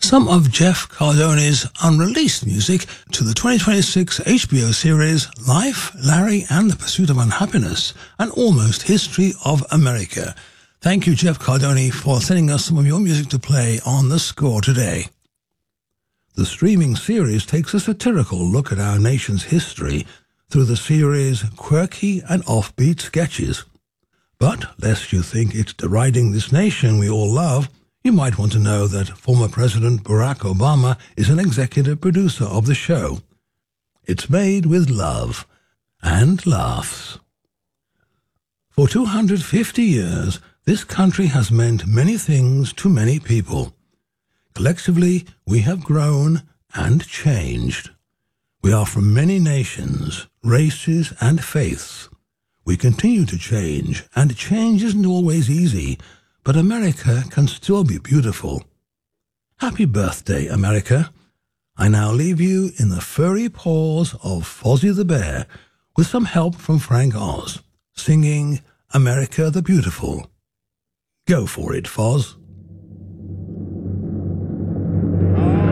some of Jeff Cardone's unreleased music to the 2026 HBO series Life, Larry and the Pursuit of Unhappiness, an almost history of America. Thank you, Jeff Cardone, for sending us some of your music to play on The Score today. The streaming series takes a satirical look at our nation's history through the series' quirky and offbeat sketches. But, lest you think it's deriding this nation we all love, you might want to know that former President Barack Obama is an executive producer of the show. It's made with love and laughs. For 250 years, this country has meant many things to many people. Collectively, we have grown and changed. We are from many nations, races, and faiths. We continue to change, and change isn't always easy, but America can still be beautiful. Happy birthday, America. I now leave you in the furry paws of Fozzie the Bear with some help from Frank Oz, singing America the Beautiful. Go for it, Foz.